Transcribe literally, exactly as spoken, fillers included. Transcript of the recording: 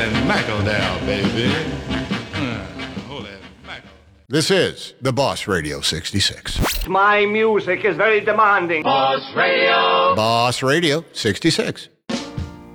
Mackerel there, baby. Uh, holy mackerel. This is the Boss Radio sixty-six. My music is very demanding. Boss Radio. Boss Radio sixty-six.